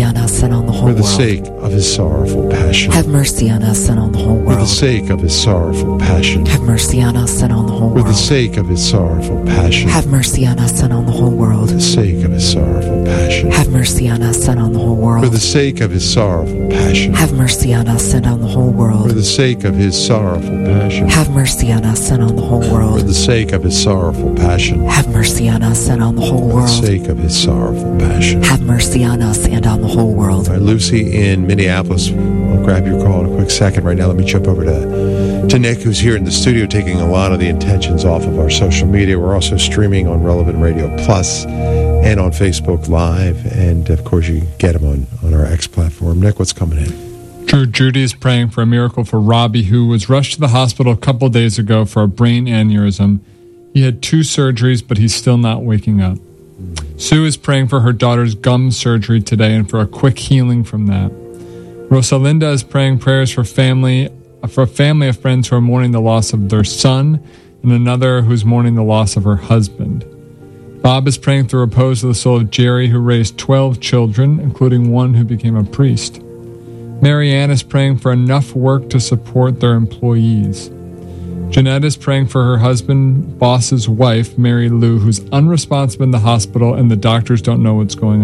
on us and on the whole world. For the sake of his sorrowful passion. Have mercy on us and on the whole world. For the sake of his sorrowful passion. Have mercy on us and on the whole world. For the sake of his sorrowful passion. Have mercy on us and on the whole world. For the sake of his sorrowful passion. Have mercy on us and on the whole world. For the sake of his sorrowful passion. Have mercy on us and on the whole world. For the sake of his sorrowful passion. Have mercy on us and on the whole world. For the sake of his sorrowful passion. Have mercy on us and on the whole world. For the sake of his sorrowful passion. Have mercy on us and on the whole world. All right, Lucy in Minneapolis, I'll grab your call in a quick second. Right now, let me jump over to Nick, who's here in the studio taking a lot of the intentions off of our social media. We're also streaming on Relevant Radio Plus and on Facebook Live. And, of course, you can get them on our X platform. Nick, what's coming in? Drew, Judy is praying for a miracle for Robbie, who was rushed to the hospital a couple days ago for a brain aneurysm. He had 2 surgeries, but he's still not waking up. Sue is praying for her daughter's gum surgery today and for a quick healing from that. Rosalinda is praying prayers for a family of friends who are mourning the loss of their son and another who's mourning the loss of her husband. Bob is praying for the repose of the soul of Jerry, who raised 12 children, including one who became a priest. Mary Ann is praying for enough work to support their employees. Jeanette is praying for her husband, boss's wife, Mary Lou, who's unresponsive in the hospital and the doctors don't know what's going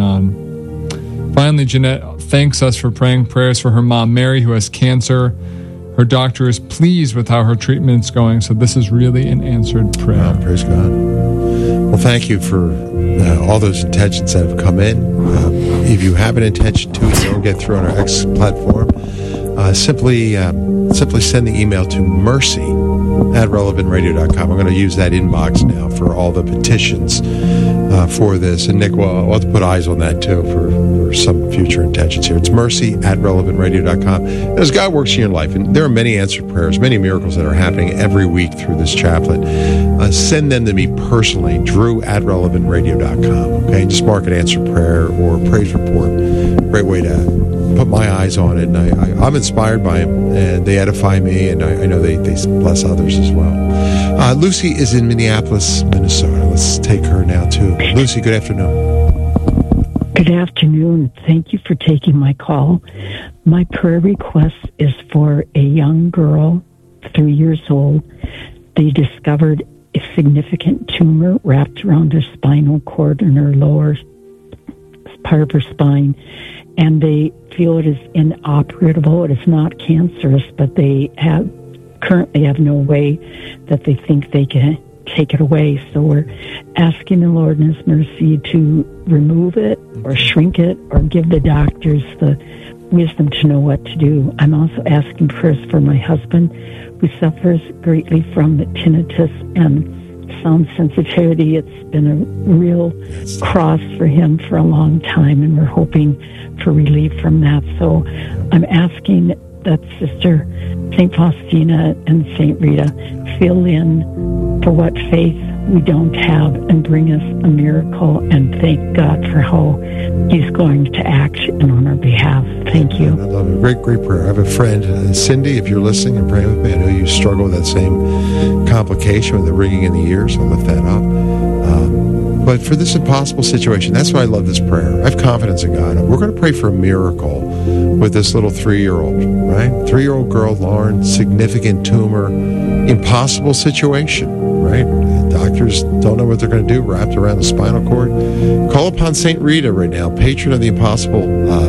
on. Finally, Jeanette thanks us for praying prayers for her mom, Mary, who has cancer. Her doctor is pleased with how her treatment is going, so this is really an answered prayer. Oh, praise God. Well, thank you for all those intentions that have come in. If you have an intention to, you don't get through on our X platform, simply send the email to mercy@relevantradio.com. I'm going to use that inbox now for all the petitions for this. And Nick, we'll have to put eyes on that too for some future intentions here. It's mercy@relevantradio.com. And as God works in your life, and there are many answered prayers, many miracles that are happening every week through this chaplet, send them to me personally, drew@relevantradio.com. Okay, just mark an answered prayer or praise report. Great way to put my eyes on it, and I'm inspired by them, and they edify me, and I know they bless others as well. Lucy is in Minneapolis, Minnesota. Let's take her now, too. Lucy, good afternoon. Good afternoon. Thank you for taking my call. My prayer request is for a young girl, 3 years old. They discovered a significant tumor wrapped around her spinal cord in her lower part of her spine, and they feel it is inoperable. It is not cancerous, but they currently have no way that they think they can take it away. So we're asking the Lord in His mercy to remove it or shrink it or give the doctors the wisdom to know what to do. I'm also asking prayers for my husband, who suffers greatly from the tinnitus and sound sensitivity. It's been a real cross for him for a long time, and we're hoping for relief from that. So I'm asking that Sister St. Faustina and St. Rita fill in for what faith we don't have and bring us a miracle, and thank God for how He's going to act on our behalf. Thank you. I love it. Great prayer. I have a friend, Cindy, if you're listening and praying with me, I know you struggle with that same complication with the ringing in the ears. I'll lift that up. But for this impossible situation, that's why I love this prayer. I have confidence in God. We're going to pray for a miracle with this little 3-year-old, right? 3-year-old girl, Lauren, significant tumor, impossible situation, right? Doctors don't know what they're going to do, wrapped around the spinal cord. Call upon St. Rita right now, patron of the impossible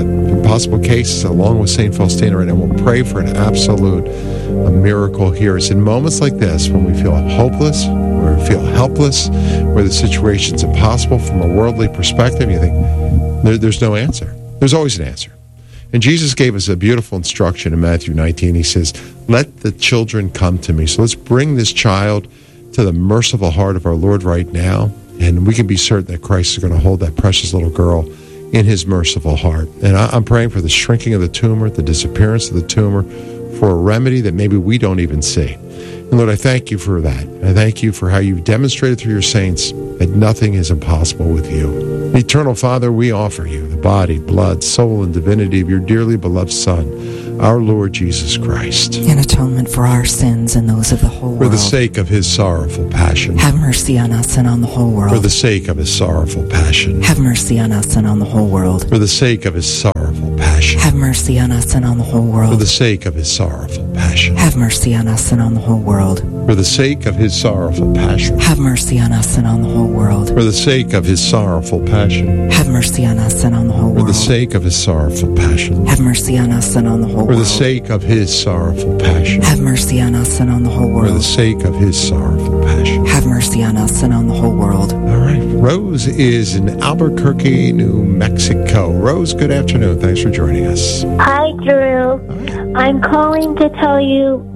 cases, along with St. Faustina right now. We'll pray for an absolute miracle here. It's in moments like this when we feel hopeless, where we feel helpless, where the situation's impossible from a worldly perspective. You think, there's no answer. There's always an answer. And Jesus gave us a beautiful instruction in Matthew 19. He says, let the children come to me. So let's bring this child to the merciful heart of our Lord right now, and we can be certain that Christ is going to hold that precious little girl in His merciful heart. And I'm praying for the shrinking of the tumor, the disappearance of the tumor, for a remedy that maybe we don't even see. And Lord, I thank you for that. I thank you for how you've demonstrated through your saints that nothing is impossible with you. Eternal Father, we offer you the body, blood, soul, and divinity of your dearly beloved Son, our Lord Jesus Christ, in atonement for our sins and those of the whole world. For the sake of His sorrowful passion. Have mercy on us and on the whole world. For the sake of His sorrowful passion. Have mercy on us and on the whole world. For the sake of His sorrowful passion. Have mercy on us and on the whole For world. the sake of his sorrowful passion. Have mercy on us and on the whole world. For the sake of his sorrowful passion. Have mercy on us and on the whole world. For the sake of his sorrowful passion. Have mercy on us and on the whole For the world. sake of his sorrowful passion. Have mercy on us and on the whole For the world. sake of his sorrowful passion. Have mercy on us and on the whole For the world. sake of his sorrowful passion. Have mercy on us and on the whole world. All right. Rose is in Albuquerque, New Mexico. Rose, good afternoon. Thanks for joining us. Hi, Drew. I'm calling to tell you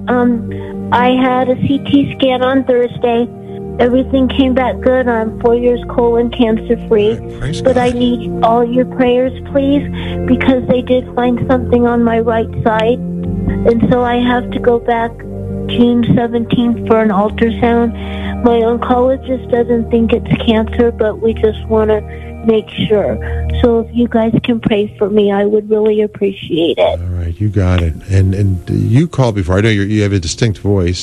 I had a CT scan on Thursday. Everything came back good. I'm 4 years colon cancer free. Praise But I God. need all your prayers, please, because they did find something on my right side. And so I have to go back June 17th for an ultrasound. My oncologist doesn't think it's cancer, but we just want to make sure. So if you guys can pray for me, I would really appreciate it. All right, you got it. And you called before. I know you have a distinct voice.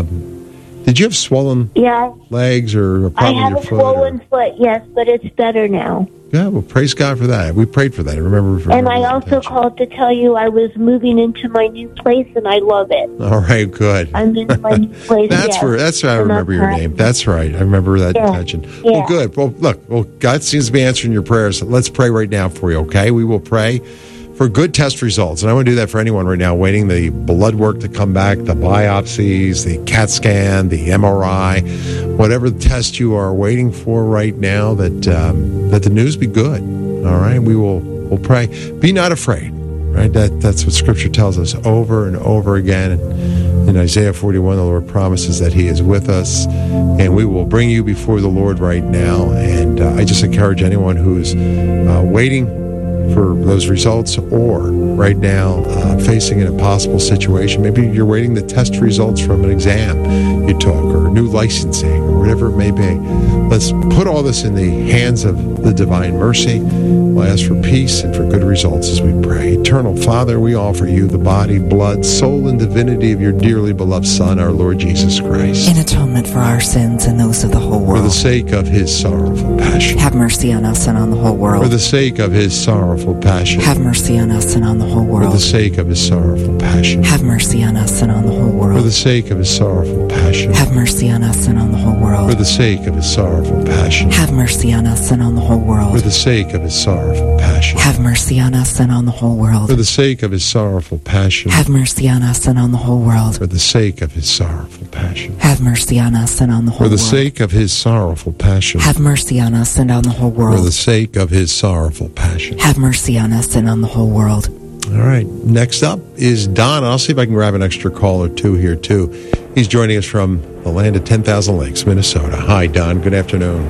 Did you have swollen Yeah, legs or a I problem have with a your foot? swollen foot, yes, but it's better now. Yeah, well, praise God for that. We prayed for that. I remember. And I also called to tell you I was moving into my new place, and I love it. All right, good. I'm in my new place. That's yes. where. That's where I And remember I'm your happy. name. That's right. I remember that Yeah. intention. Yeah. Well, good. Well, look. Well, God seems to be answering your prayers. Let's pray right now for you. Okay, we will pray for good test results, and I want to do that for anyone right now waiting the blood work to come back, the biopsies, the CAT scan, the MRI, whatever test you are waiting for right now. That the news be good. All right, we'll pray. Be not afraid. Right, that's what Scripture tells us over and over again. In Isaiah 41, the Lord promises that He is with us, and we will bring you before the Lord right now. And I just encourage anyone who's waiting for those results, or right now facing an impossible situation. Maybe you're waiting the test results from an exam you took, or new licensing, or whatever it may be. Let's put all this in the hands of the divine mercy. We'll ask for peace and for good results as we pray. Eternal Father, we offer you the body, blood, soul, and divinity of your dearly beloved Son, our Lord Jesus Christ, In atonement for our sins and those of the whole for the world. sake of His sorrowful passion. Have mercy on us and on the whole For world. the sake of His sorrowful passion. Have mercy on us and on the whole For the world. sake of His sorrowful passion. Have mercy on us and on the whole For the world. sake of His sorrowful passion. Have mercy on us and on the whole For world. the sake of His sorrowful passion. Have mercy on us and on the whole For world. the sake of His sorrowful passion. Have mercy on us and on the whole world. For the sake of His sorrowful passion. Have mercy on us and on the whole world. For the sake of His sorrowful passion. Have mercy on us and on the For whole the world. sake of His sorrowful passion. Have mercy on us and on the whole For the world. sake of His sorrowful passion. Have mercy on us and on the whole world. All right. Next up is Don. I'll see if I can grab an extra call or two here, too. He's joining us from the land of 10,000 Lakes, Minnesota. Hi, Don. Good afternoon.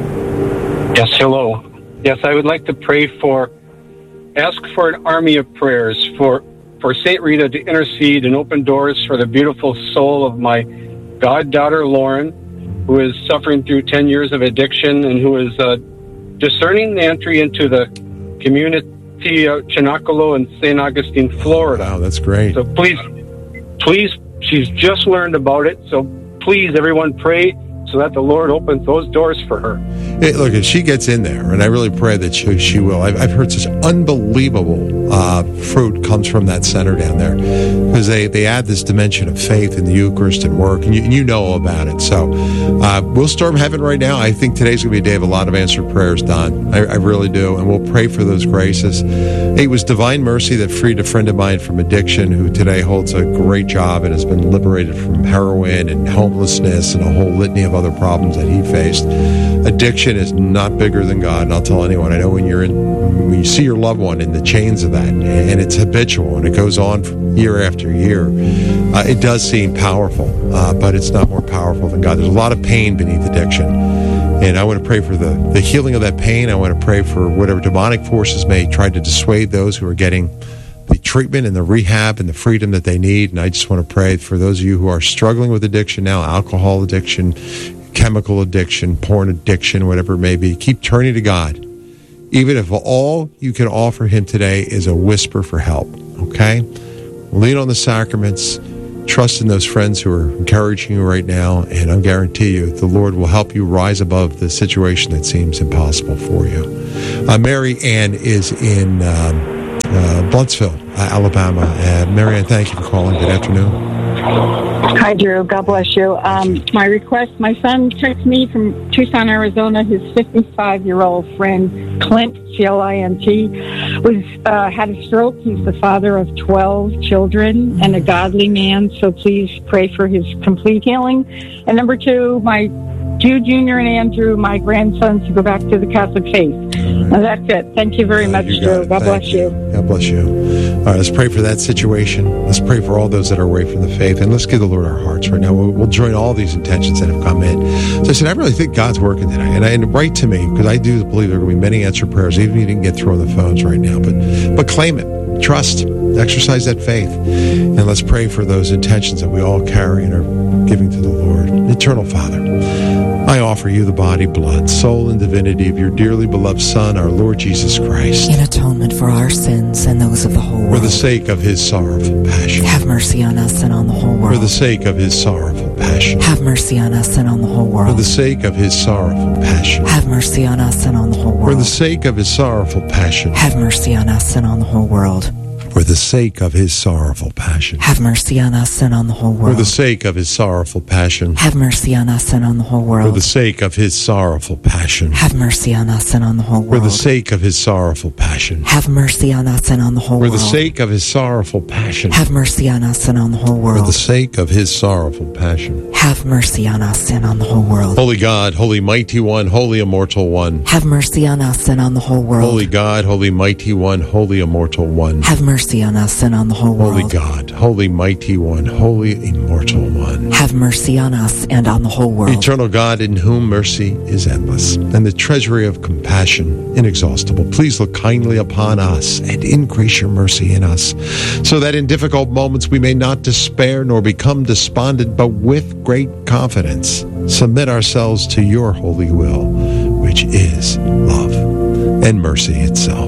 Yes, hello. Yes, I would like to ask for an army of prayers for St. Rita to intercede and open doors for the beautiful soul of my goddaughter, Lauren, who is suffering through 10 years of addiction and who is discerning the entry into the community of Chinacolo in St. Augustine, Florida. Wow, that's great. So please, she's just learned about it, so please, everyone pray so that the Lord opens those doors for her. Hey, look, if she gets in there, and I really pray that she will. I've heard such unbelievable fruit comes from that center down there, because they add this dimension of faith in the Eucharist and work, and you know all about it. So we'll storm heaven right now. I think today's going to be a day of a lot of answered prayers, Don. I really do, and we'll pray for those graces. It was divine mercy that freed a friend of mine from addiction, who today holds a great job and has been liberated from heroin and homelessness and a whole litany of other problems that he faced. Addiction is not bigger than God, and I'll tell anyone. I know when you see your loved one in the chains of that, and it's habitual, and it goes on from year after year, it does seem powerful, but it's not more powerful than God. There's a lot of pain beneath addiction, and I want to pray for the healing of that pain. I want to pray for whatever demonic forces may try to dissuade those who are getting the treatment and the rehab and the freedom that they need. And I just want to pray for those of you who are struggling with addiction now, alcohol addiction, chemical addiction, porn addiction, whatever it may be. Keep turning to God, even if all you can offer Him today is a whisper for help, okay? Lean on the sacraments, trust in those friends who are encouraging you right now, and I guarantee you the Lord will help you rise above the situation that seems impossible for you. Mary Ann is in Blountsville, Alabama. Marianne, thank you for calling. Good afternoon. Hi, Drew. God bless you. My request, my son texted me from Tucson, Arizona. His 55-year-old friend, Clint, C-L-I-N-T, had a stroke. He's the father of 12 children and a godly man, so please pray for his complete healing. And number two, my Jude Jr. and Andrew, my grandsons, to go back to the Catholic faith. Now, that's it. Thank you very much, Drew. God bless you. God bless you. All right, let's pray for that situation. Let's pray for all those that are away from the faith, and let's give the Lord our hearts right now. We'll join all these intentions that have come in. So I said, I really think God's working today, and write to me, because I do believe there are going to be many answered prayers, even if you didn't get through on the phones right now. But claim it. Trust. Exercise that faith. And let's pray for those intentions that we all carry and are giving to the Lord. Eternal Father, I offer you the body, blood, soul, and divinity of your dearly beloved Son, our Lord Jesus Christ, in atonement for our sins and those of the whole world. For the sake of his sorrowful passion. Have mercy on us and on the whole world. For the sake of his sorrowful passion. Have mercy on us and on the whole world. For the sake of his sorrowful passion. Have mercy on us and on the whole world. For the sake of his sorrowful passion. Have mercy on us and on the whole world. For the sake of his sorrowful passion. Have mercy on us and on the whole world. For the sake of his sorrowful passion. Have mercy on us and on the whole world. For the sake of his sorrowful passion. Have mercy on us and on the whole world. For the sake of his sorrowful passion. Have mercy on us and on the whole For world. the sake of his sorrowful passion. Have mercy on us and on the whole world. For the sake of his sorrowful passion. Have mercy on us and on the whole world. Holy God, holy mighty one, holy immortal one. Have mercy on us and on the whole world. Holy God, holy mighty one, holy immortal one. Have mercy on us and on the whole world. Holy God, holy mighty one, holy immortal one. Have mercy on us and on the whole world. Eternal God, in whom mercy is endless, and the treasury of compassion inexhaustible, please look kindly upon us and increase your mercy in us, so that in difficult moments we may not despair nor become despondent, but with great confidence submit ourselves to your holy will, which is love and mercy itself.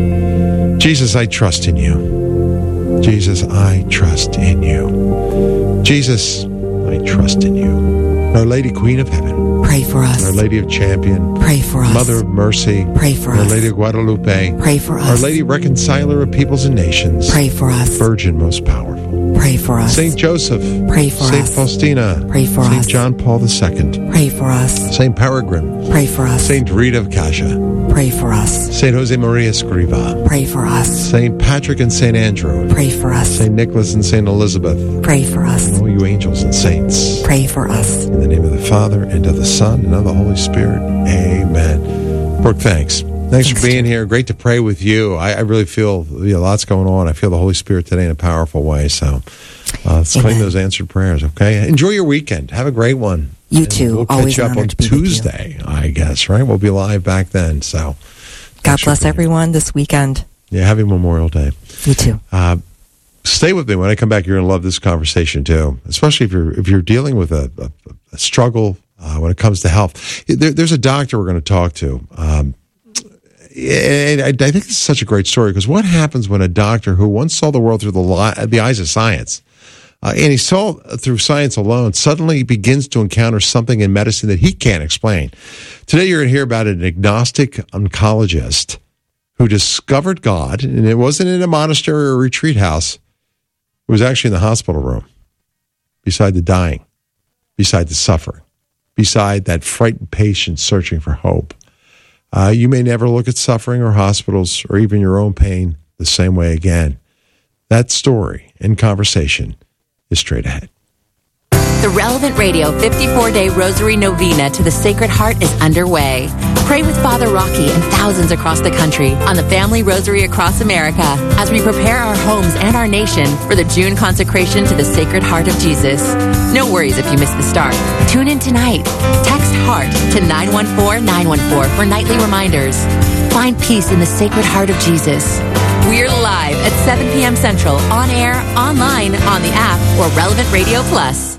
Jesus, I trust in you. Jesus, I trust in you. Jesus, I trust in you. Our Lady Queen of Heaven. Pray for us. Our Lady of Champion. Pray for us. Mother of Mercy. Pray for Our us. Lady of Guadalupe. Pray for us. Our Lady Reconciler of Peoples and Nations. Pray for us. Virgin most powerful. Pray for us. Saint Joseph. Pray for Saint us. Faustina. Pray for Saint us. John Paul II. Pray for us. Saint Peregrine. Pray for us. Saint Rita of Cascia. Pray for us. Saint Jose Maria Escriva. Pray for us. Saint Patrick and Saint Andrew. Pray for us. Saint Nicholas and Saint Elizabeth. Pray for us. And all you angels and saints. Pray for us. In the name of the Father, and of the Son, and of the Holy Spirit. Amen. Brooke, thanks. Thanks for being here. Great to pray with you. I really feel lots going on. I feel the Holy Spirit today in a powerful way. So let's claim those answered prayers, okay? Enjoy your weekend. Have a great one. You too. We'll Always catch up on honored to be Tuesday, I guess, right? We'll be live back then. So God bless everyone this weekend. Yeah, happy Memorial Day. You too. Stay with me. When I come back, you're going to love this conversation too, especially if you're dealing with a struggle when it comes to health. There's a doctor we're going to talk to. And I think this is such a great story, because what happens when a doctor who once saw the world through the eyes of science, and he saw through science alone, suddenly begins to encounter something in medicine that he can't explain. Today you're going to hear about an agnostic oncologist who discovered God, and it wasn't in a monastery or a retreat house. It was actually in the hospital room, beside the dying, beside the suffering, beside that frightened patient searching for hope. You may never look at suffering or hospitals or even your own pain the same way again. That story and conversation is straight ahead. The Relevant Radio 54-Day Rosary Novena to the Sacred Heart is underway. Pray with Father Rocky and thousands across the country on the Family Rosary across America as we prepare our homes and our nation for the June consecration to the Sacred Heart of Jesus. No worries if you miss the start. Tune in tonight. Text HEART to 914-914 for nightly reminders. Find peace in the Sacred Heart of Jesus. We're live at 7 p.m. Central, on air, online, on the app, or Relevant Radio Plus.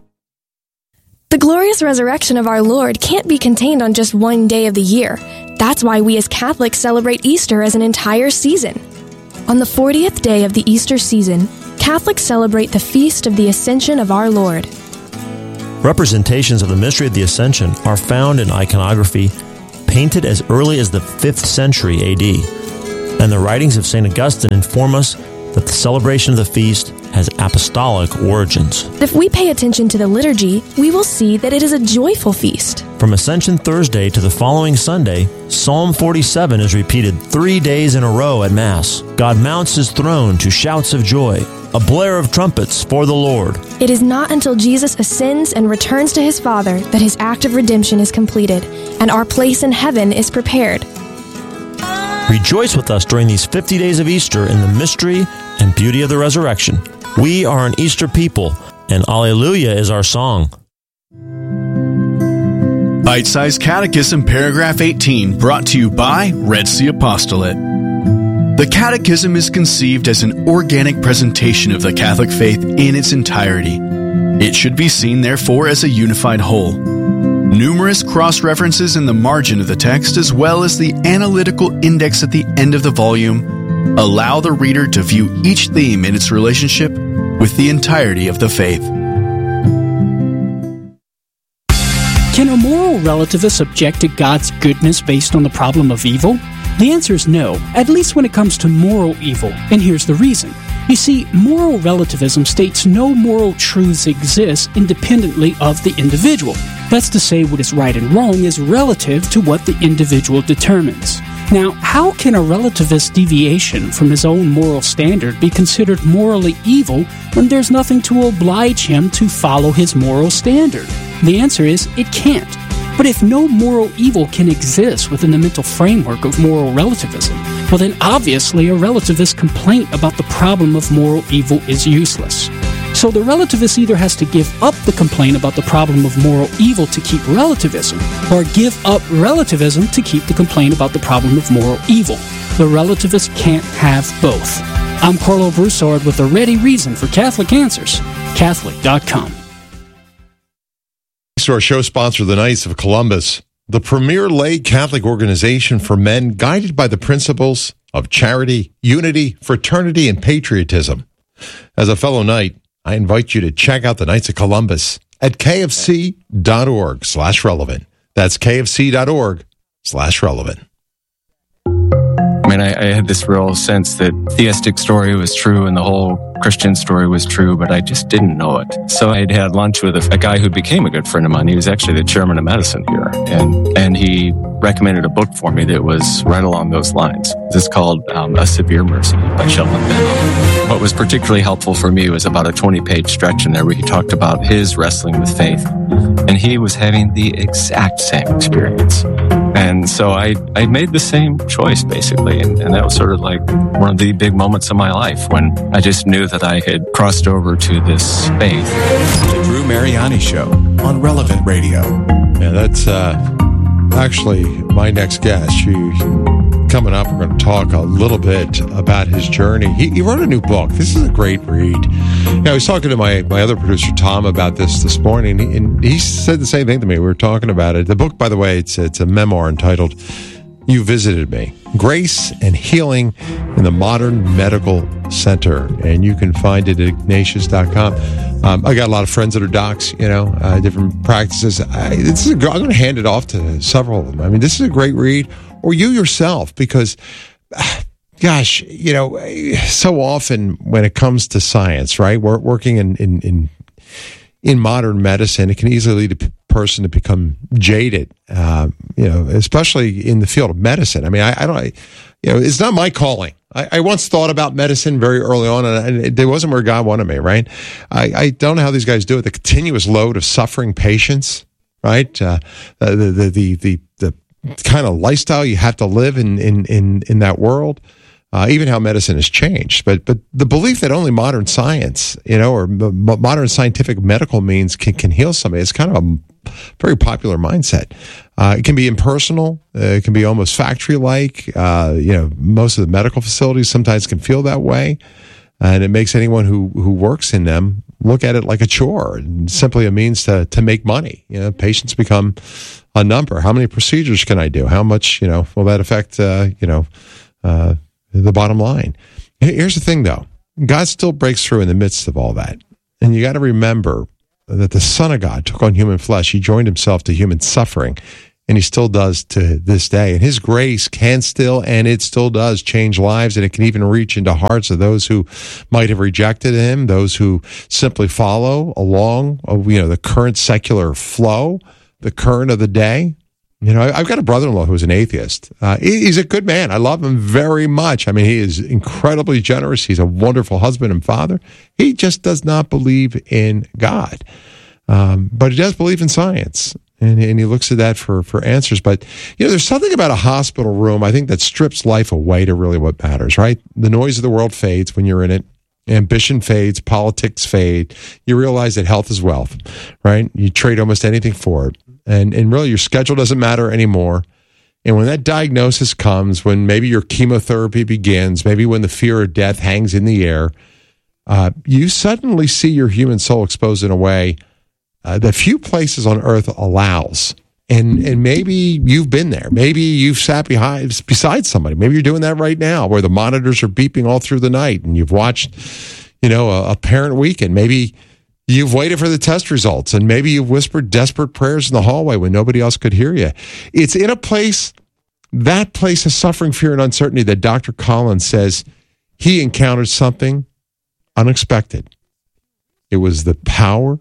The glorious resurrection of our Lord can't be contained on just one day of the year. That's why we as Catholics celebrate Easter as an entire season. On the 40th day of the Easter season, Catholics celebrate the feast of the Ascension of our Lord. Representations of the mystery of the Ascension are found in iconography painted as early as the 5th century AD. And the writings of St. Augustine inform us that the celebration of the feast has apostolic origins. If we pay attention to the liturgy, we will see that it is a joyful feast. From Ascension Thursday to the following Sunday, Psalm 47 is repeated 3 days in a row at Mass. God mounts his throne to shouts of joy, a blare of trumpets for the Lord. It is not until Jesus ascends and returns to his Father that his act of redemption is completed, and our place in heaven is prepared. Rejoice with us during these 50 days of Easter in the mystery and beauty of the resurrection. We are an Easter people, and Alleluia is our song. Bite-Sized Catechism, paragraph 18, brought to you by Red Sea Apostolate. The Catechism is conceived as an organic presentation of the Catholic faith in its entirety. It should be seen, therefore, as a unified whole. Numerous cross-references in the margin of the text, as well as the analytical index at the end of the volume, allow the reader to view each theme in its relationship with the entirety of the faith. Can a moral relativist object to God's goodness based on the problem of evil? The answer is no, at least when it comes to moral evil, and here's the reason. You see, moral relativism states no moral truths exist independently of the individual. That's to say, what is right and wrong is relative to what the individual determines. Now, how can a relativist deviation from his own moral standard be considered morally evil when there's nothing to oblige him to follow his moral standard? The answer is, it can't. But if no moral evil can exist within the mental framework of moral relativism, well then obviously a relativist complaint about the problem of moral evil is useless. So the relativist either has to give up the complaint about the problem of moral evil to keep relativism, or give up relativism to keep the complaint about the problem of moral evil. The relativist can't have both. I'm Carlo Broussard with a ready reason for Catholic Answers, Catholic.com. To our show sponsor, the Knights of Columbus, the premier lay Catholic organization for men guided by the principles of charity, unity, fraternity, and patriotism. As a fellow Knight, I invite you to check out the Knights of Columbus at kfc.org/relevant. That's kfc.org/relevant. I mean, I had this real sense that theistic story was true and the whole Christian story was true, but I just didn't know it. So I'd had lunch with a guy who became a good friend of mine. He was actually the chairman of medicine here. And he recommended a book for me that was right along those lines. It's called A Severe Mercy by Sheldon Benham. What was particularly helpful for me was about a 20-page stretch in there where he talked about his wrestling with faith. And he was having the exact same experience. And so I made the same choice, basically. And that was sort of like one of the big moments of my life when I just knew that I had crossed over to this faith. The Drew Mariani Show on Relevant Radio. Yeah, that's actually my next guest. Coming up, we're going to talk a little bit about his journey. He wrote a new book. This is a great read. I was talking to my other producer, Tom, about this morning, and he said the same thing to me. We were talking about it. The book, by the way, it's a memoir entitled You Visited Me, Grace and Healing in the Modern Medical Center. And you can find it at Ignatius.com. I got a lot of friends that are docs, different practices. I'm going to hand it off to several of them. I mean, this is a great read. Or you yourself, because, gosh, so often when it comes to science, right, we're working in modern medicine, it can easily lead a person to become jaded, especially in the field of medicine. I mean, I don't, it's not my calling. I once thought about medicine very early on, and it wasn't where God wanted me, right? I don't know how these guys do it. The continuous load of suffering patients, right? The kind of lifestyle you have to live in that world, even how medicine has changed. But the belief that only modern science, or modern scientific medical means can heal somebody, it's kind of a very popular mindset. It can be impersonal. It can be almost factory-like. Most of the medical facilities sometimes can feel that way. And it makes anyone who works in them look at it like a chore and simply a means to make money. Patients become a number. How many procedures can I do? How much, will that affect, the bottom line? Here's the thing, though. God still breaks through in the midst of all that. And you got to remember that the Son of God took on human flesh. He joined himself to human suffering And he still does to this day. And his grace can still, and it still does, change lives, and it can even reach into hearts of those who might have rejected him, those who simply follow along, the current secular flow, the current of the day. I've got a brother-in-law who's an atheist. He's a good man. I love him very much. I mean, he is incredibly generous. He's a wonderful husband and father. He just does not believe in God. But he does believe in science. And he looks at that for answers. But, there's something about a hospital room, I think, that strips life away to really what matters, right? The noise of the world fades when you're in it. Ambition fades. Politics fade. You realize that health is wealth, right? You trade almost anything for it. And really, your schedule doesn't matter anymore. And when that diagnosis comes, when maybe your chemotherapy begins, maybe when the fear of death hangs in the air, you suddenly see your human soul exposed in a way that few places on earth allows. And maybe you've been there. Maybe you've sat beside somebody. Maybe you're doing that right now, where the monitors are beeping all through the night, and you've watched, a parent weekend. Maybe you've waited for the test results, and maybe you've whispered desperate prayers in the hallway when nobody else could hear you. It's in that place of suffering, fear, and uncertainty, that Dr. Collins says he encountered something unexpected. It was the power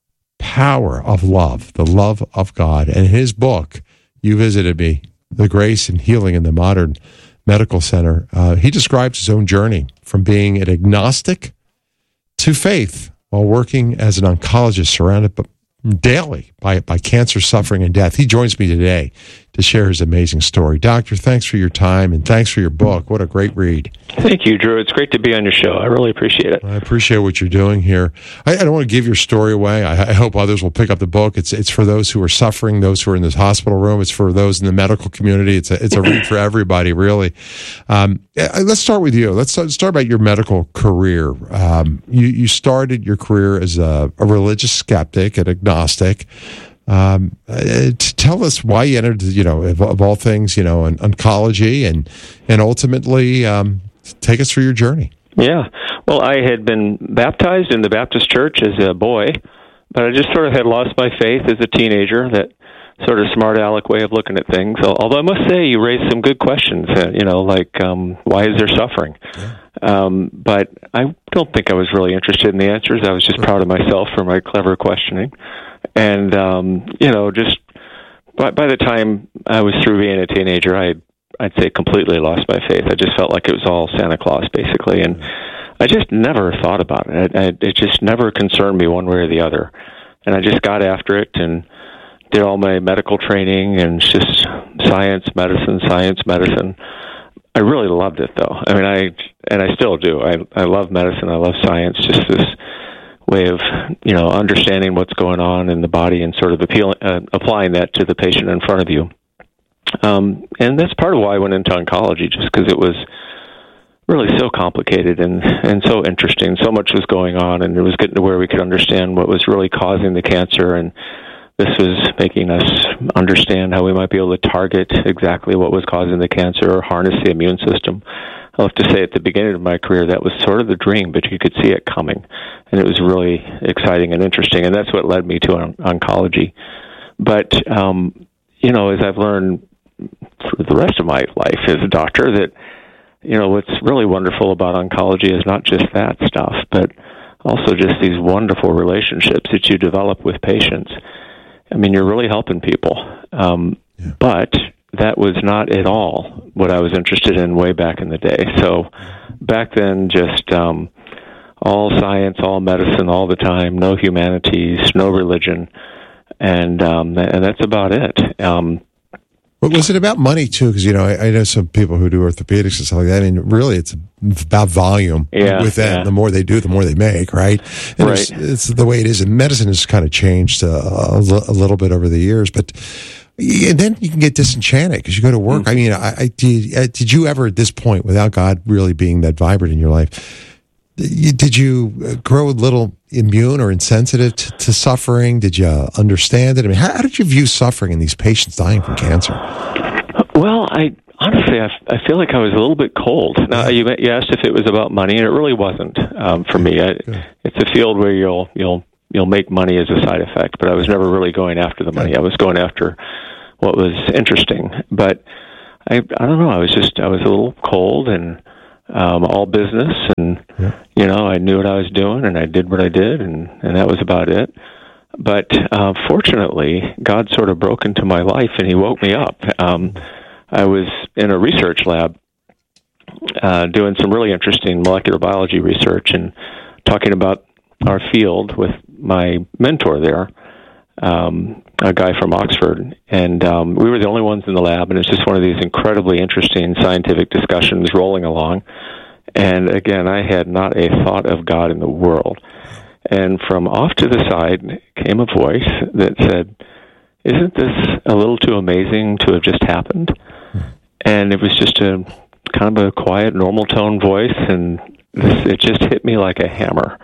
of love, the love of God. And in his book, You Visited Me, The Grace and Healing in the Modern Medical Center, he describes his own journey from being an agnostic to faith while working as an oncologist surrounded daily by cancer, suffering, and death. He joins me today to share his amazing story. Doctor, thanks for your time, and thanks for your book. What a great read. Thank you, Drew. It's great to be on your show. I really appreciate it. I appreciate what you're doing here. I don't want to give your story away. I hope others will pick up the book. It's for those who are suffering, those who are in this hospital room. It's for those in the medical community. It's a read for everybody, really. Let's start with you. Let's start about your medical career. You started your career as a religious skeptic, an agnostic. Tell us why you entered, of all things, in oncology, and ultimately take us through your journey. Yeah. Well, I had been baptized in the Baptist church as a boy, but I just sort of had lost my faith as a teenager, that sort of smart aleck way of looking at things. Although I must say you raised some good questions, like why is there suffering? But I don't think I was really interested in the answers. I was just proud of myself for my clever questioning. And, just by the time I was through being a teenager, I'd say completely lost my faith. I just felt like it was all Santa Claus, basically. And I just never thought about it. It just never concerned me one way or the other. And I just got after it and did all my medical training, and it's just science, medicine. I really loved it, though. I mean, I still do. I love medicine. I love science, just this way of, understanding what's going on in the body and sort of applying that to the patient in front of you. And that's part of why I went into oncology, just because it was really so complicated and so interesting. So much was going on, and it was getting to where we could understand what was really causing the cancer, and this was making us understand how we might be able to target exactly what was causing the cancer or harness the immune system. I'll have to say at the beginning of my career, that was sort of the dream, but you could see it coming. And it was really exciting and interesting, and that's what led me to oncology. But, as I've learned through the rest of my life as a doctor, that, what's really wonderful about oncology is not just that stuff, but also just these wonderful relationships that you develop with patients. I mean, you're really helping people. But that was not at all what I was interested in way back in the day. So back then, just all science, all medicine, all the time, no humanities, no religion, and that's about it. But was it about money, too? Because, I know some people who do orthopedics and stuff like that. I mean, really, it's about volume with that. Yeah. The more they do, the more they make, right? And right. It's the way it is. And medicine has kind of changed a little bit over the years. But and then you can get disenchanted because you go to work. I mean, did you ever at this point, without God really being that vibrant in your life, did you grow a little immune or insensitive to suffering? Did you understand it? I mean, how did you view suffering in these patients dying from cancer? Well, honestly, I feel like I was a little bit cold. Now, you asked if it was about money, and it really wasn't for me. It's a field where you'll make money as a side effect, but I was never really going after the money. I was going after what was interesting. But I don't know. I was a little cold and all business, and I knew what I was doing, and I did what I did, and that was about it. But fortunately, God sort of broke into my life, and He woke me up. I was in a research lab doing some really interesting molecular biology research and talking about our field with my mentor there, a guy from Oxford, and we were the only ones in the lab, and it's just one of these incredibly interesting scientific discussions rolling along. And again, I had not a thought of God in the world. And from off to the side came a voice that said, "Isn't this a little too amazing to have just happened?" And it was just a kind of a quiet, normal tone voice, and it just hit me like a hammer.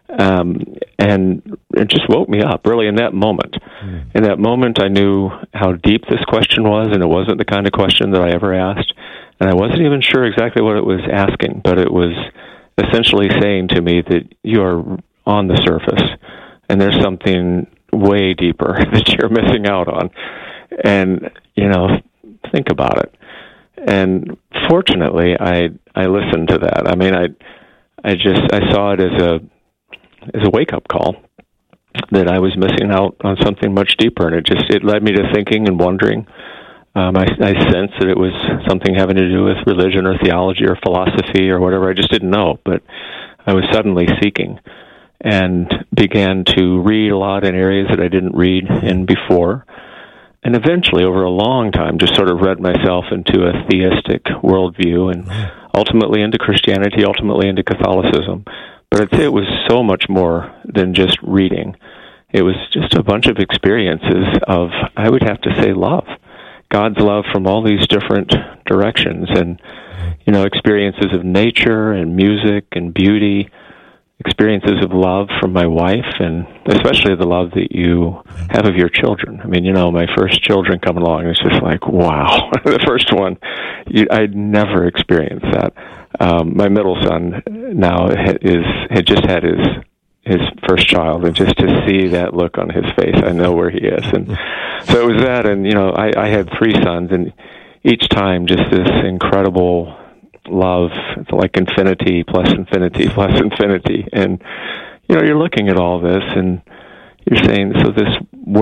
And it just woke me up, really, in that moment. In that moment, I knew how deep this question was, and it wasn't the kind of question that I ever asked. And I wasn't even sure exactly what it was asking, but it was essentially saying to me that you are on the surface, and there's something way deeper that you're missing out on. And, think about it. And fortunately, I listened to that. I mean, I saw it as a wake-up call that I was missing out on something much deeper, and it led me to thinking and wondering. I sensed that it was something having to do with religion or theology or philosophy or whatever. I just didn't know, but I was suddenly seeking and began to read a lot in areas that I didn't read in before. And eventually, over a long time, just sort of read myself into a theistic worldview and ultimately into Christianity, ultimately into Catholicism. But I'd say it was so much more than just reading. It was just a bunch of experiences of, I would have to say, love. God's love from all these different directions, and, experiences of nature and music and beauty, experiences of love from my wife, and especially the love that you have of your children. I mean, my first children coming along, it's just like, wow. The first one, I'd never experienced that. My middle son now had just had his first child, and just to see that look on his face, I know where he is. And so it was that, and I had 3 sons, and each time just this incredible love. It's like infinity plus infinity plus infinity. And you're looking at all this, and you're saying, so this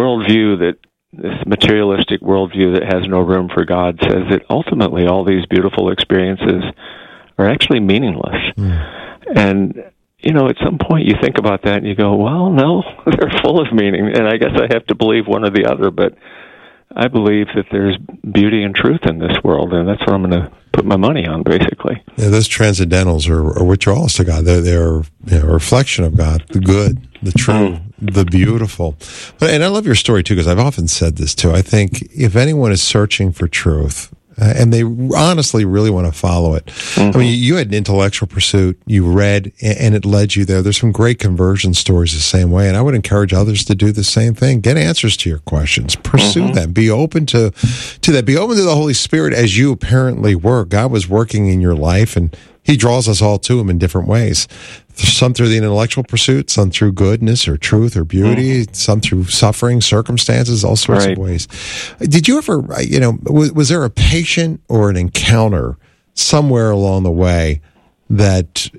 materialistic worldview that has no room for God says that ultimately all these beautiful experiences are actually meaningless. And at some point you think about that and you go, well, no, they're full of meaning, and I guess I have to believe one or the other, but I believe that there's beauty and truth in this world, and that's what I'm going to put my money on, basically. Yeah, those transcendentals are withdrawals to God. They're a reflection of God, the good, the true, the beautiful. And I love your story, too, because I've often said this, too. I think if anyone is searching for truth, and they honestly really want to follow it. I mean, you had an intellectual pursuit, you read, and it led you there. There's some great conversion stories the same way, and I would encourage others to do the same thing. Get answers to your questions. Pursue them. Be open to that. Be open to the Holy Spirit as you apparently were. God was working in your life, and He draws us all to Him in different ways. Some through the intellectual pursuit, some through goodness or truth or beauty, some through suffering, circumstances, all sorts of ways. Did you ever, was there a patient or an encounter somewhere along the way that,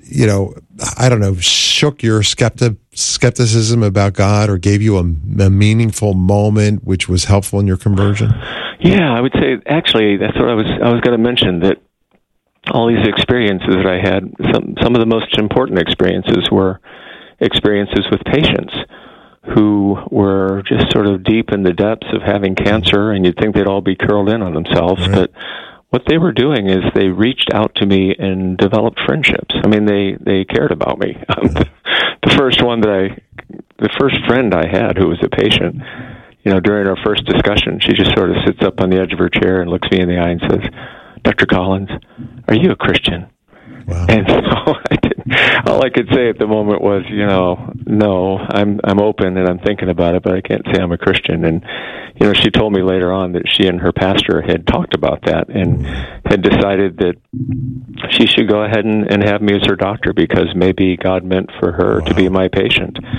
shook your skepticism about God or gave you a meaningful moment which was helpful in your conversion? Yeah, I would say, actually, that's what I was going to mention, that all these experiences that I had, some of the most important experiences were experiences with patients who were just sort of deep in the depths of having cancer, and you'd think they'd all be curled in on themselves. Right. But what they were doing is they reached out to me and developed friendships. I mean, they cared about me. The first friend I had who was a patient, during our first discussion, she just sort of sits up on the edge of her chair and looks me in the eye and says, "Dr. Collins, are you a Christian?" Wow. And so all I could say at the moment was, no, I'm open and I'm thinking about it, but I can't say I'm a Christian. And, she told me later on that she and her pastor had talked about that and had decided that she should go ahead and have me as her doctor because maybe God meant for her to be my patient.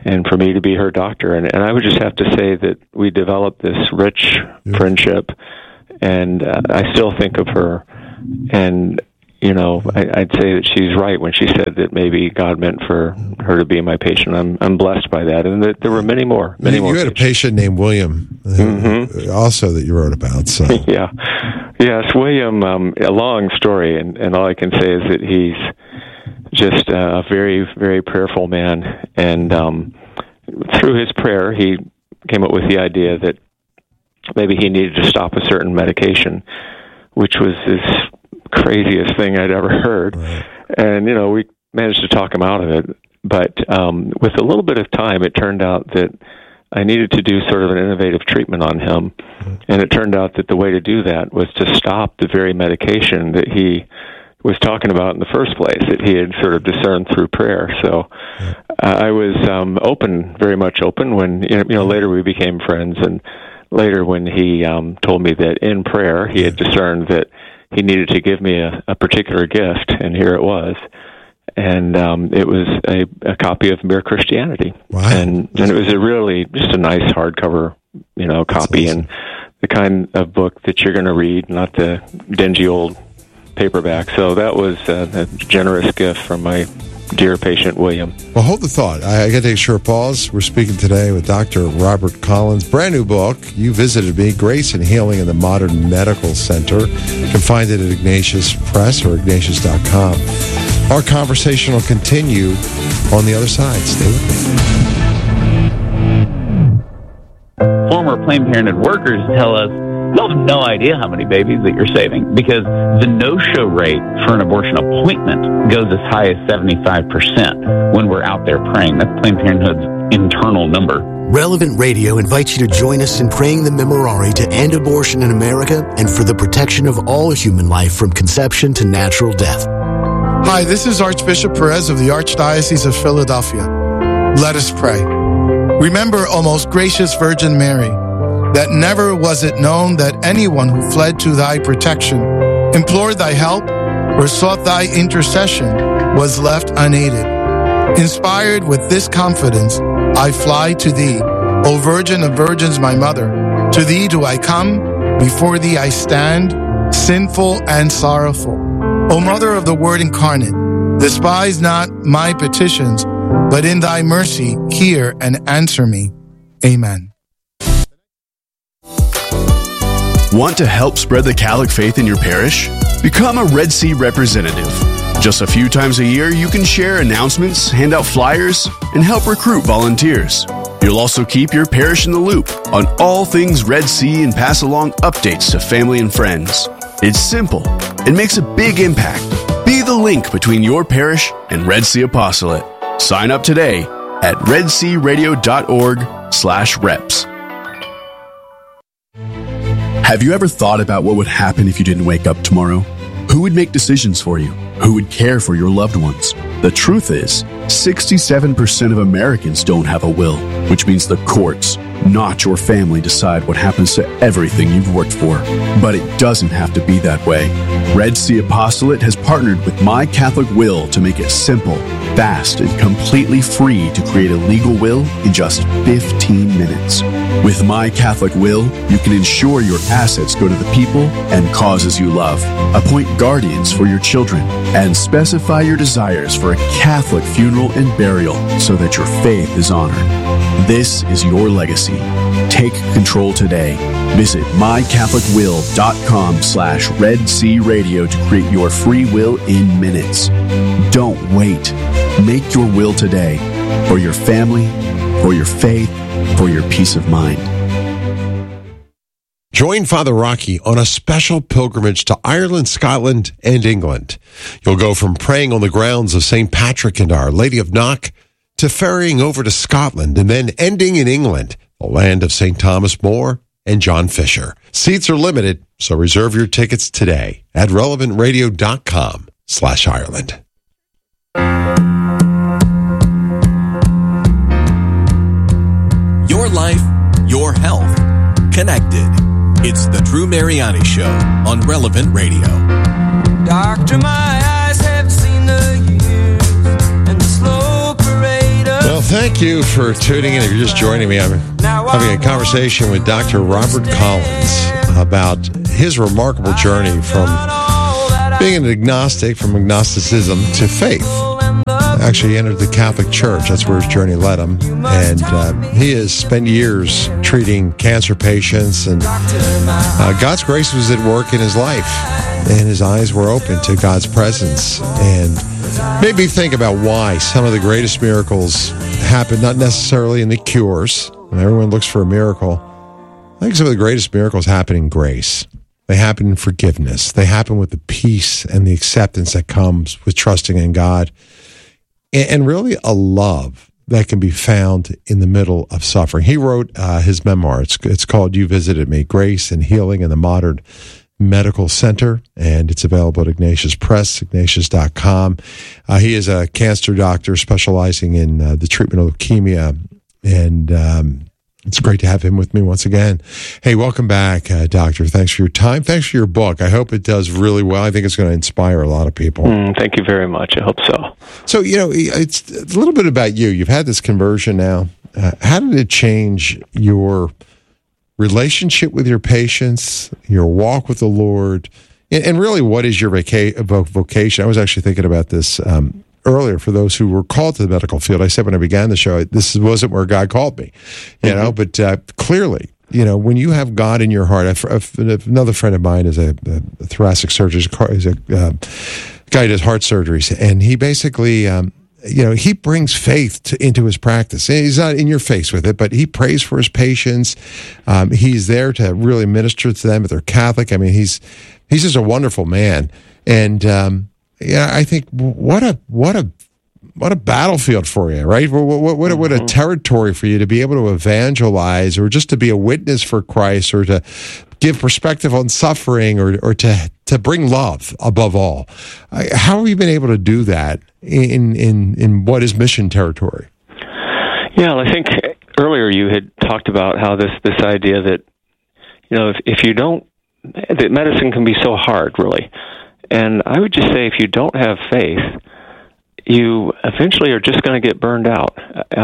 and for me to be her doctor. And I would just have to say that we developed this rich friendship, and I still think of her. And, you know, I'd say that she's right when she said that maybe God meant for her to be my patient. I'm blessed by that. And there were many more. You had a patient named William, also that you wrote about. So. Yeah. Yes, William, a long story, and all I can say is that he's just a very, very prayerful man. And through his prayer, he came up with the idea that maybe he needed to stop a certain medication, which was this craziest thing I'd ever heard. Right. And, you know, we managed to talk him out of it. But with a little bit of time, it turned out that I needed to do sort of an innovative treatment on him. And it turned out that the way to do that was to stop the very medication that he was talking about in the first place, that he had sort of discerned through prayer. So I was very much open when, you know, later we became friends. And later when he told me that in prayer he had discerned that he needed to give me a particular gift, and here it was. And it was a copy of Mere Christianity. Wow. And it was just a nice hardcover, you know, copy. Awesome. And the kind of book that you're going to read, not the dingy old paperback. So that was a generous gift from my dear patient, William. Well, hold the thought. I got to take a short pause. We're speaking today with Dr. Robert Collins. Brand new book. You visited me, Grace and Healing in the Modern Medical Center. You can find it at Ignatius Press or Ignatius.com. Our conversation will continue on the other side. Stay with me. Former Planned Parenthood workers tell us they'll have no idea how many babies that you're saving because the no-show rate for an abortion appointment goes as high as 75% when we're out there praying. That's Planned Parenthood's internal number. Relevant Radio invites you to join us in praying the Memorare to end abortion in America and for the protection of all human life from conception to natural death. Hi, this is Archbishop Perez of the Archdiocese of Philadelphia. Let us pray. Remember, O most gracious Virgin Mary, that never was it known that anyone who fled to thy protection, implored thy help, or sought thy intercession was left unaided. Inspired with this confidence, I fly to thee, O Virgin of Virgins, my mother. To thee do I come, before thee I stand, sinful and sorrowful. O Mother of the Word incarnate, despise not my petitions, but in thy mercy hear and answer me. Amen. Want to help spread the Catholic faith in your parish? Become a Red Sea representative. Just a few times a year, you can share announcements, hand out flyers, and help recruit volunteers. You'll also keep your parish in the loop on all things Red Sea and pass along updates to family and friends. It's simple and makes a big impact. Be the link between your parish and Red Sea Apostolate. Sign up today at redsearadio.org/reps. Have you ever thought about what would happen if you didn't wake up tomorrow? Who would make decisions for you? Who would care for your loved ones? The truth is, 67% of Americans don't have a will, which means the courts, not your family, decide what happens to everything you've worked for. But it doesn't have to be that way. Red Sea Apostolate has partnered with My Catholic Will to make it simple, fast, and completely free to create a legal will in just 15 minutes. With My Catholic Will, you can ensure your assets go to the people and causes you love, appoint guardians for your children, and specify your desires for a Catholic funeral and burial so that your faith is honored. This is your legacy. Take control today. Visit mycatholicwill.com/Red Sea Radio to create your free will in minutes. Don't wait. Make your will today for your family, for your faith, for your peace of mind. Join Father Rocky on a special pilgrimage to Ireland, Scotland, and England. You'll go from praying on the grounds of St. Patrick and Our Lady of Knock to ferrying over to Scotland and then ending in England, the land of St. Thomas More and John Fisher. Seats are limited, so reserve your tickets today at relevantradio.com/Ireland. Your life, your health, connected. It's the Drew Mariani Show on Relevant Radio. Doctor, my eyes have seen the years and the slow parade of... Well, thank Thank you for tuning in. If you're just joining me, I'm having a conversation with Dr. Robert Collins about his remarkable journey from being an agnostic, from agnosticism to faith. Actually, he entered the Catholic Church. That's where his journey led him. And he has spent years treating cancer patients. And God's grace was at work in his life. And his eyes were open to God's presence. And made me think about why some of the greatest miracles happen, not necessarily in the cures. When everyone looks for a miracle. I think some of the greatest miracles happen in grace. They happen in forgiveness. They happen with the peace and the acceptance that comes with trusting in God. And really a love that can be found in the middle of suffering. He wrote his memoir. It's called You Visited Me, Grace and Healing in the Modern Medical Center, and it's available at Ignatius Press, ignatius.com. He is a cancer doctor specializing in the treatment of leukemia, and it's great to have him with me once again. Hey, welcome back, Doctor. Thanks for your time. Thanks for your book. I hope it does really well. I think it's going to inspire a lot of people. Thank you very much. I hope so. So, it's a little bit about you. You've had this conversion now. How did it change your relationship with your patients, your walk with the Lord, and really what is your vocation? I was actually thinking about this earlier for those who were called to the medical field. I said when I began the show, this wasn't where God called me, but clearly, when you have God in your heart, another friend of mine is a thoracic surgeon, he's a guy who does heart surgeries, and he basically, he brings faith into his practice. He's not in your face with it, but he prays for his patients. He's there to really minister to them if they're Catholic. I mean, he's just a wonderful man. And, I think what a battlefield for you, right? What a territory for you to be able to evangelize or just to be a witness for Christ or to give perspective on suffering or to bring love above all. How have you been able to do that in what is mission territory? Yeah, well, I think earlier you had talked about how this idea that, if you don't, that medicine can be so hard, really. And I would just say if you don't have faith, you eventually are just going to get burned out.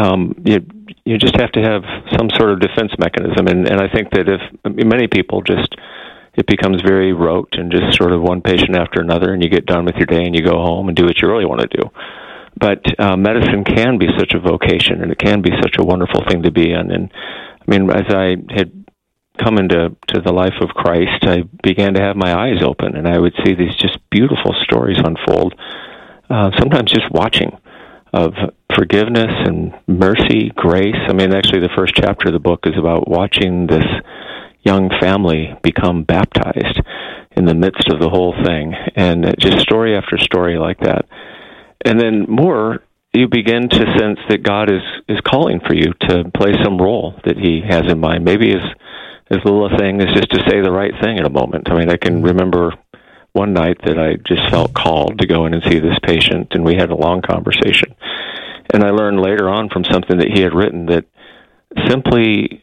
You just have to have some sort of defense mechanism. And I think that many people it becomes very rote and just sort of one patient after another, and you get done with your day and you go home and do what you really want to do. But medicine can be such a vocation, and it can be such a wonderful thing to be in. And I mean, as I had come into the life of Christ, I began to have my eyes open, and I would see these just beautiful stories unfold, sometimes just watching, of forgiveness and mercy, grace. I mean, actually the first chapter of the book is about watching this young family become baptized in the midst of the whole thing, and just story after story like that. And then more, you begin to sense that God is calling for you to play some role that he has in mind. Maybe as little a thing as just to say the right thing in a moment. I mean, I can remember one night that I just felt called to go in and see this patient, and we had a long conversation. And I learned later on from something that he had written that simply,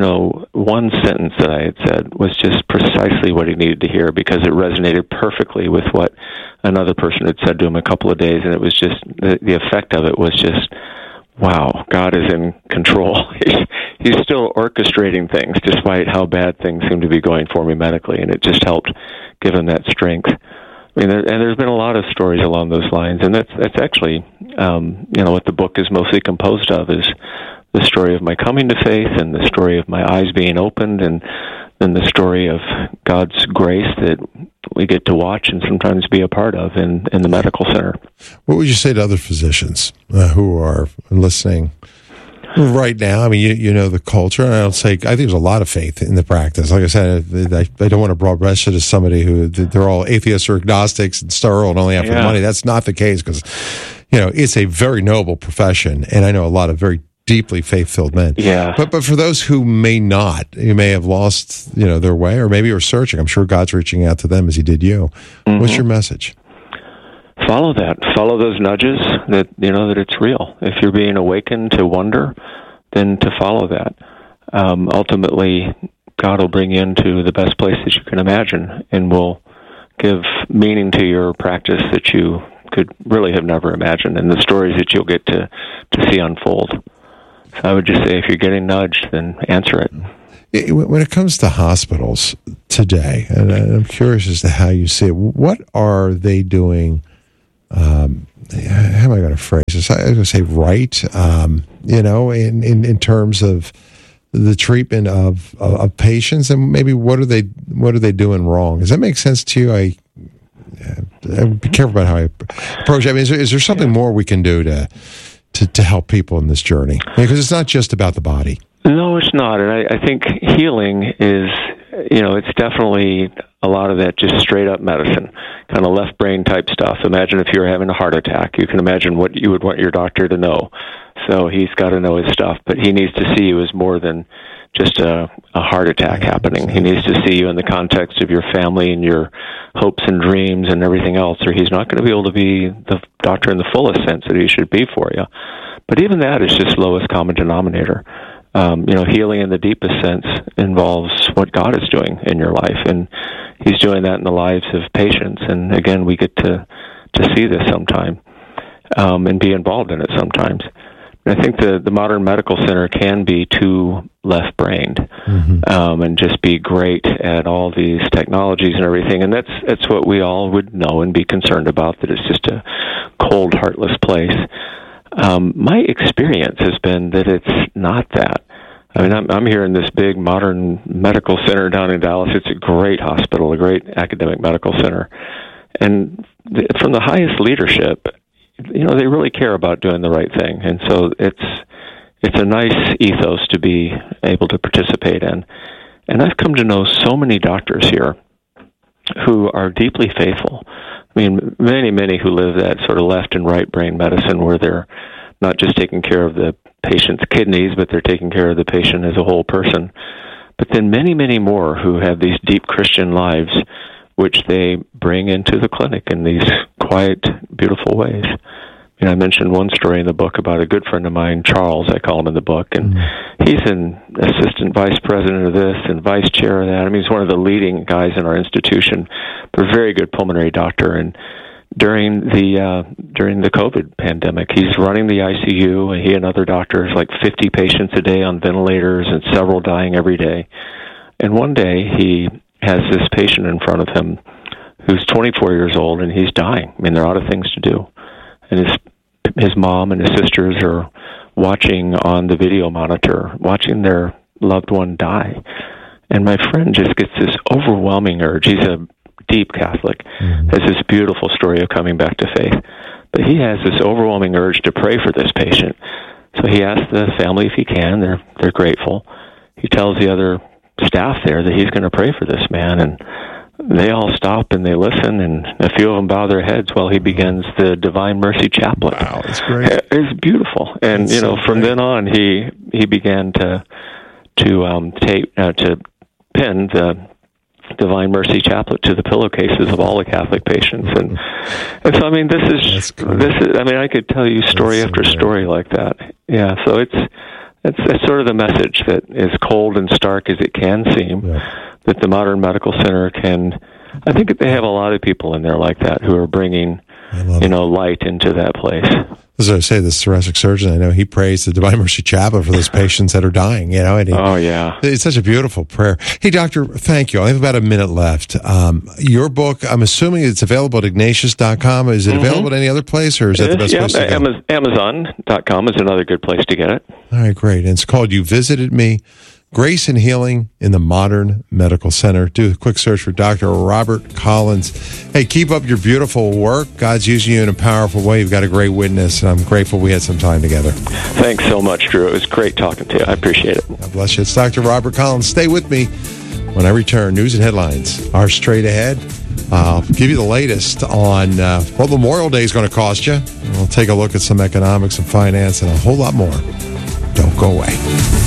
one sentence that I had said was just precisely what he needed to hear, because it resonated perfectly with what another person had said to him a couple of days, and it was just, the effect of it was just, wow, God is in control. He's still orchestrating things despite how bad things seem to be going for me medically, and it just helped give him that strength. I mean, and there's been a lot of stories along those lines, and that's actually, what the book is mostly composed of is the story of my coming to faith and the story of my eyes being opened, and then the story of God's grace that we get to watch and sometimes be a part of in the medical center. What would you say to other physicians who are listening right now? I mean, you know the culture, and I think there's a lot of faith in the practice. Like I said, I don't want to broad brush it as somebody who they're all atheists or agnostics and sterile and only after money. That's not the case, because it's a very noble profession, and I know a lot of very deeply faith-filled men. Yeah. But for those who may not, who may have lost their way, or maybe are searching, I'm sure God's reaching out to them as he did you. Mm-hmm. What's your message? Follow that. Follow those nudges that that it's real. If you're being awakened to wonder, then to follow that. Ultimately, God will bring you into the best place that you can imagine, and will give meaning to your practice that you could really have never imagined, and the stories that you'll get to see unfold. So I would just say, if you're getting nudged, then answer it. When it comes to hospitals today, and I'm curious as to how you see it, what are they doing? How am I going to phrase this? I was going to say right, in terms of the treatment of patients, and maybe what are they doing wrong? Does that make sense to you? I would be careful about how I approach it. I mean, is there something more we can do to help people in this journey? Because it's not just about the body. No, it's not. And I think healing is, it's definitely a lot of that just straight up medicine, kind of left brain type stuff. Imagine if you were having a heart attack. You can imagine what you would want your doctor to know. So he's got to know his stuff, but he needs to see you as more than just a heart attack happening. He needs to see you in the context of your family and your hopes and dreams and everything else, or he's not going to be able to be the doctor in the fullest sense that he should be for you. But even that is just lowest common denominator. Healing in the deepest sense involves what God is doing in your life, and he's doing that in the lives of patients. And again, we get to see this sometime and be involved in it sometimes. And I think the modern medical center can be too left-brained and just be great at all these technologies and everything. And that's what we all would know and be concerned about, that it's just a cold, heartless place. My experience has been that it's not that. I mean, I'm here in this big modern medical center down in Dallas. It's a great hospital, a great academic medical center. And from the highest leadership, they really care about doing the right thing. And so it's a nice ethos to be able to participate in. And I've come to know so many doctors here who are deeply faithful. I mean, many, many who live that sort of left and right brain medicine, where they're not just taking care of the patient's kidneys, but they're taking care of the patient as a whole person. But then many, many more who have these deep Christian lives, which they bring into the clinic in these quiet, beautiful ways. I mentioned one story in the book about a good friend of mine, Charles, I call him in the book, and he's an assistant vice president of this and vice chair of that. I mean, he's one of the leading guys in our institution, but a very good pulmonary doctor. And during the COVID pandemic, he's running the ICU, and he and other doctors, like 50 patients a day on ventilators and several dying every day. And one day he has this patient in front of him who's 24 years old, and he's dying. I mean, they're out of things to do. And his mom and his sisters are watching on the video monitor, watching their loved one die. And my friend just gets this overwhelming urge. He's a deep Catholic, has this beautiful story of coming back to faith. But he has this overwhelming urge to pray for this patient. So he asks the family if he can. They're grateful. He tells the other staff there that he's going to pray for this man, and they all stop and they listen, and a few of them bow their heads while he begins the Divine Mercy Chaplet. Wow, that's great. It's beautiful. And from then on, he began to pin the Divine Mercy Chaplet to the pillowcases of all the Catholic patients, and so I mean, this is. I mean, I could tell you story after story like that. Yeah, so it's sort of the message that, as cold and stark as it can seem, that the modern medical center can. I think that they have a lot of people in there like that who are bringing, light into that place. As I say, this thoracic surgeon, I know he prays the Divine Mercy Chaplet for those patients that are dying, and it's such a beautiful prayer. Hey, Doctor, thank you. I have about a minute left. Your book, I'm assuming it's available at Ignatius.com. Is it available at any other place, or is that the best place to go? Amazon.com is another good place to get it. All right, great. And it's called You Visited Me, Grace and Healing in the Modern Medical Center. Do a quick search for Dr. Robert Collins. Hey, keep up your beautiful work. God's using you in a powerful way. You've got a great witness, and I'm grateful we had some time together. Thanks so much, Drew. It was great talking to you. I appreciate it. God bless you. It's Dr. Robert Collins. Stay with me when I return. News and headlines are straight ahead. I'll give you the latest on what Memorial Day is going to cost you. We'll take a look at some economics and finance and a whole lot more. Don't go away.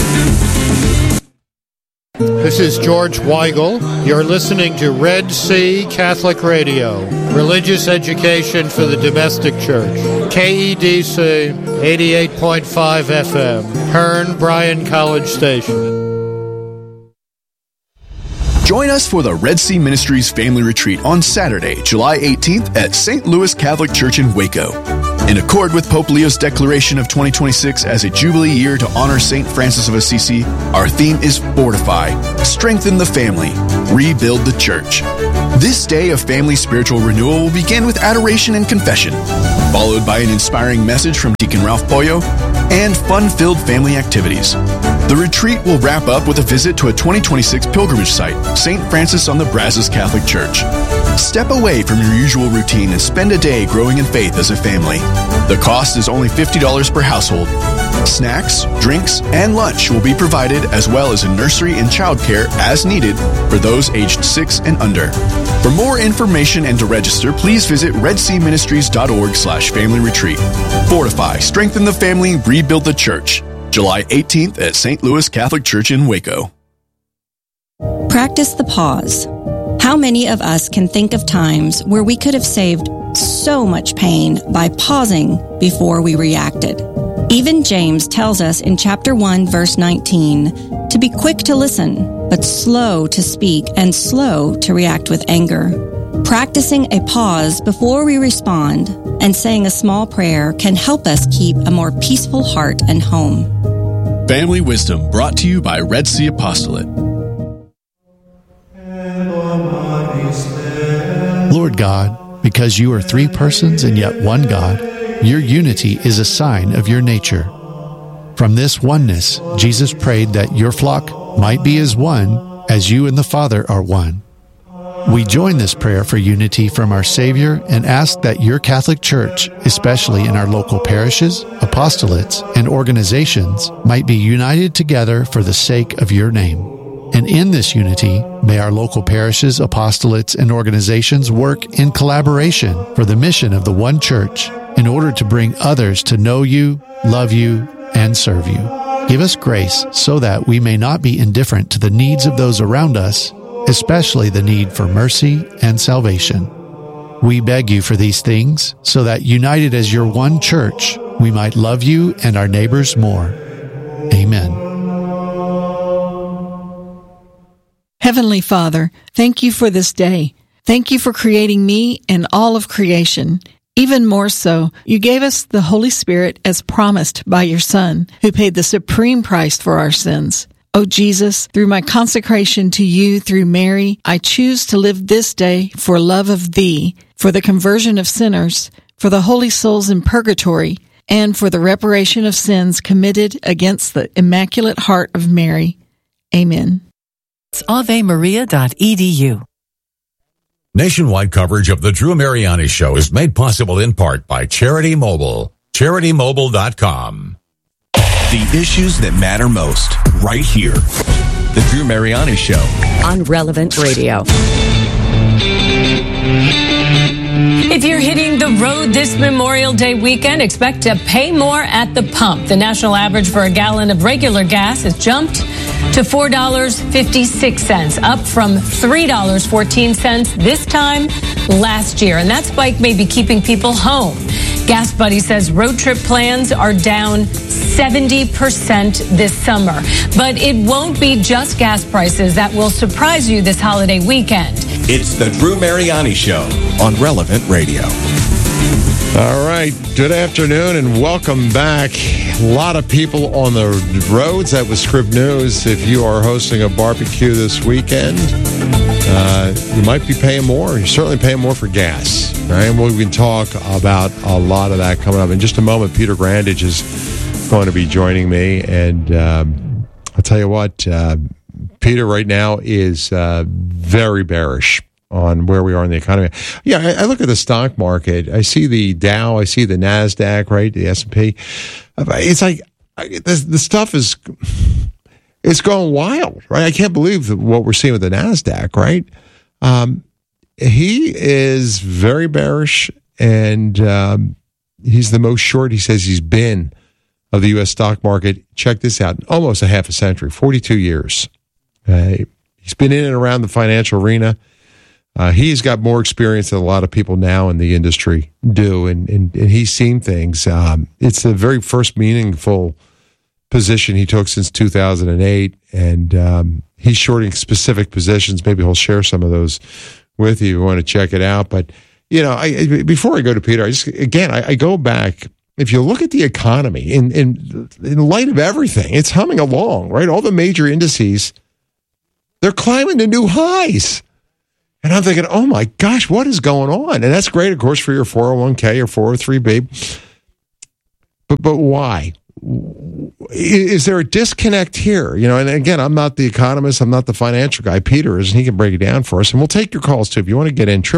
This is George Weigel. You're listening to Red Sea Catholic Radio, religious education for the domestic church. KEDC 88.5 FM, Hearn Bryan College Station. Join us for the Red Sea Ministries Family Retreat on Saturday, July 18th at St. Louis Catholic Church in Waco. In accord with Pope Leo's declaration of 2026 as a Jubilee year to honor St. Francis of Assisi, our theme is Fortify, Strengthen the Family, Rebuild the Church. This day of family spiritual renewal will begin with adoration and confession, followed by an inspiring message from Deacon Ralph Pollo and fun-filled family activities. The retreat will wrap up with a visit to a 2026 pilgrimage site, St. Francis on the Brazos Catholic Church. Step away from your usual routine and spend a day growing in faith as a family. The cost is only $50 per household. Snacks, drinks, and lunch will be provided, as well as a nursery and childcare as needed for those aged 6 and under. For more information and to register, please visit redseaministries.org/family retreat. Fortify, strengthen the family, rebuild the church. July 18th at St. Louis Catholic Church in Waco. Practice the pause. How many of us can think of times where we could have saved so much pain by pausing before we reacted? Even James tells us in chapter 1, verse 19, to be quick to listen, but slow to speak and slow to react with anger. Practicing a pause before we respond and saying a small prayer can help us keep a more peaceful heart and home. Family Wisdom, brought to you by Red Sea Apostolate. Lord God, because you are three persons and yet one God, your unity is a sign of your nature. From this oneness, Jesus prayed that your flock might be as one, as you and the Father are one. We join this prayer for unity from our Savior and ask that your Catholic Church, especially in our local parishes, apostolates, and organizations, might be united together for the sake of your name. And in this unity, may our local parishes, apostolates, and organizations work in collaboration for the mission of the one Church in order to bring others to know you, love you, and serve you. Give us grace so that we may not be indifferent to the needs of those around us, especially the need for mercy and salvation. We beg you for these things so that, united as your one Church, we might love you and our neighbors more. Amen. Heavenly Father, thank you for this day. Thank you for creating me and all of creation. Even more so, you gave us the Holy Spirit as promised by your Son, who paid the supreme price for our sins. Oh Jesus, through my consecration to you through Mary, I choose to live this day for love of thee, for the conversion of sinners, for the holy souls in purgatory, and for the reparation of sins committed against the Immaculate Heart of Mary. Amen. AveMaria.edu. Nationwide coverage of the Drew Mariani Show is made possible in part by Charity Mobile. CharityMobile.com. The issues that matter most, right here. The Drew Mariani Show. On Relevant Radio. If you're hitting the road this Memorial Day weekend, expect to pay more at the pump. The national average for a gallon of regular gas has jumped to $4.56, up from $3.14 this time last year. And that spike may be keeping people home. Gas Buddy says road trip plans are down 70% this summer. But it won't be just gas prices that will surprise you this holiday weekend. It's the Drew Mariani Show on Relevant Radio. All right. Good afternoon and welcome back. A lot of people on the roads. That was Scrib News. If you are hosting a barbecue this weekend, you might be paying more. You're certainly paying more for gas. Right? And we can talk about a lot of that coming up. In just a moment, Peter Grandage is going to be joining me. And I'll tell you what, Peter right now is very bearish on where we are in the economy. Yeah, I look at the stock market. I see the Dow. I see the NASDAQ, right, the S&P. It's like the stuff is it's going wild, right? I can't believe what we're seeing with the NASDAQ, right? He is very bearish, and he's the most short he says he's been of the U.S. stock market. Check this out. Almost a half a century, 42 years. He's been in and around the financial arena. He's got more experience than a lot of people now in the industry do, and he's seen things. It's the very first meaningful position he took since 2008, and he's shorting specific positions. Maybe he'll share some of those with you if you want to check it out. But before I go to Peter, I go back. If you look at the economy in light of everything, it's humming along, right? All the major indices, they're climbing to new highs. And I'm thinking, oh my gosh, what is going on? And that's great, of course, for your 401k or 403b. But why? Is there a disconnect here? And again, I'm not the economist. I'm not the financial guy. Peter is, and he can break it down for us. And we'll take your calls, too. If you want to get in,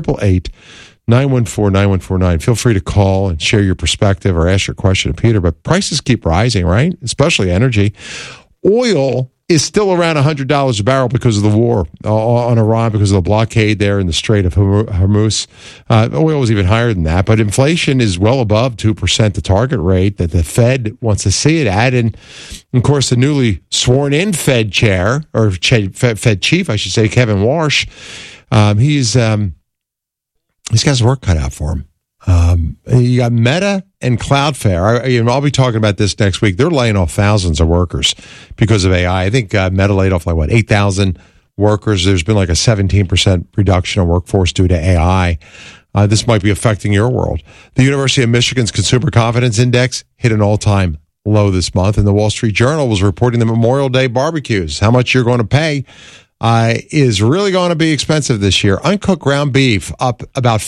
888-914-9149. Feel free to call and share your perspective or ask your question to Peter. But prices keep rising, right? Especially energy. Oil is still around $100 a barrel because of the war on Iran, because of the blockade there in the Strait of Hormuz. Oil was even higher than that, but inflation is well above 2%, the target rate that the Fed wants to see it at. And, of course, the newly sworn-in Fed chair, or Fed chief, I should say, Kevin Warsh, he's got his work cut out for him. You got Meta and Cloudflare. I'll be talking about this next week. They're laying off thousands of workers because of AI. I think Meta laid off 8,000 workers. There's been a 17% reduction in workforce due to AI. This might be affecting your world. The University of Michigan's Consumer Confidence Index hit an all-time low this month, and the Wall Street Journal was reporting the Memorial Day barbecues. How much you're going to pay is really going to be expensive this year. Uncooked ground beef up about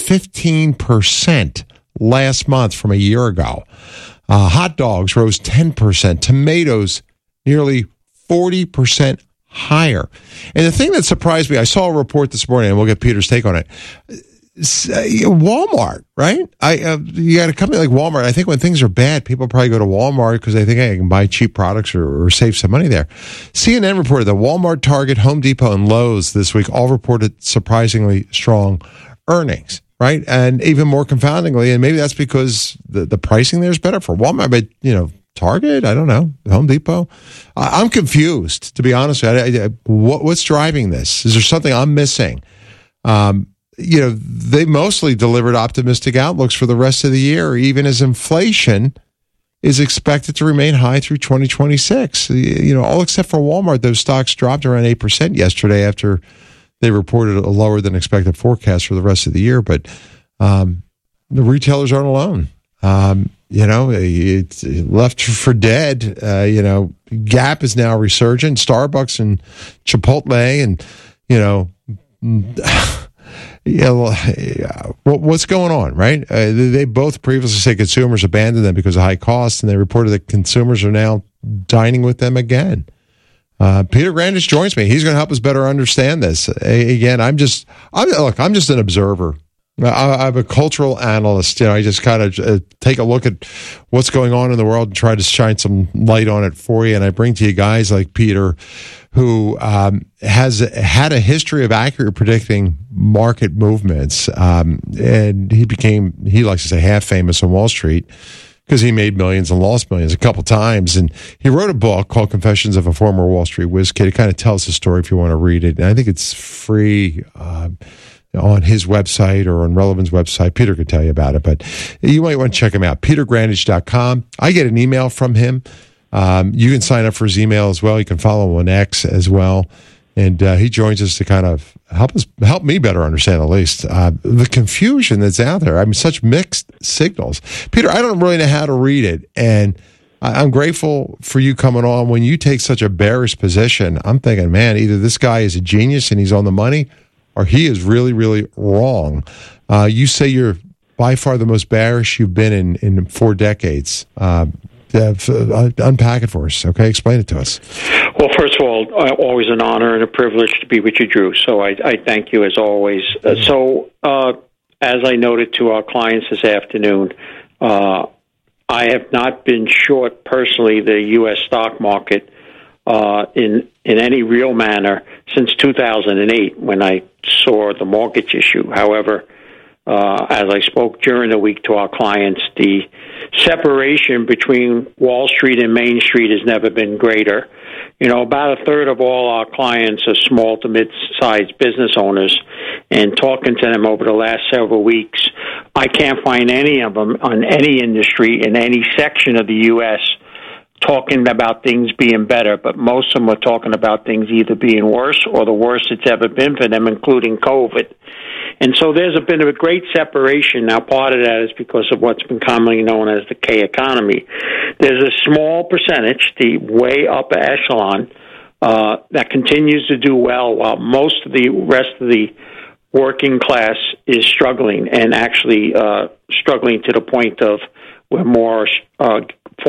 15% last month from a year ago. Hot dogs rose 10%. Tomatoes nearly 40% higher. And the thing that surprised me, I saw a report this morning, and we'll get Peter's take on it. Walmart, right? You got a company like Walmart. I think when things are bad, people probably go to Walmart because they think, hey, I can buy cheap products or save some money there. CNN reported that Walmart, Target, Home Depot, and Lowe's this week all reported surprisingly strong earnings, right? And even more confoundingly, and maybe that's because the pricing there is better for Walmart, but, Target, I don't know, Home Depot. I'm confused, to be honest with you. What's driving this? Is there something I'm missing? They mostly delivered optimistic outlooks for the rest of the year, even as inflation is expected to remain high through 2026. All except for Walmart, those stocks dropped around 8% yesterday after they reported a lower than expected forecast for the rest of the year. But the retailers aren't alone. It's left for dead. Gap is now resurgent. Starbucks and Chipotle and, what's going on, right? They both previously said consumers abandoned them because of high costs, and they reported that consumers are now dining with them again. Peter Grandis joins me. He's going to help us better understand this. Again, I'm just an observer. I'm a cultural analyst. I just kind of take a look at what's going on in the world and try to shine some light on it for you. And I bring to you guys like Peter, who has had a history of accurately predicting market movements. And he likes to say, half famous on Wall Street because he made millions and lost millions a couple times. And he wrote a book called Confessions of a Former Wall Street Whiz Kid. It kind of tells the story if you want to read it. And I think it's free on his website or on Relevant's website. Peter can tell you about it, but you might want to check him out. PeterGrandich.com. I get an email from him. You can sign up for his email as well. You can follow him on X as well. And he joins us to kind of help me better understand, at least, the confusion that's out there. I mean, such mixed signals. Peter, I don't really know how to read it. And I'm grateful for you coming on. When you take such a bearish position, I'm thinking, man, either this guy is a genius and he's on the money, or he is really, really wrong. You say you're by far the most bearish you've been in 4 decades. Unpack it for us, okay? Explain it to us. Well, first of all, always an honor and a privilege to be with you, Drew. So I thank you as always. As I noted to our clients this afternoon, I have not been short personally the U.S. stock market in any real manner since 2008 when I saw the mortgage issue. However, as I spoke during the week to our clients, the separation between Wall Street and Main Street has never been greater. About a third of all our clients are small to mid-sized business owners, and talking to them over the last several weeks, I can't find any of them on any industry in any section of the U.S. talking about things being better, but most of them are talking about things either being worse or the worst it's ever been for them, including COVID. And so there's been a great separation. Now, part of that is because of what's been commonly known as the K economy. There's a small percentage, the way upper echelon, that continues to do well, while most of the rest of the working class is struggling, and actually struggling to the point of where more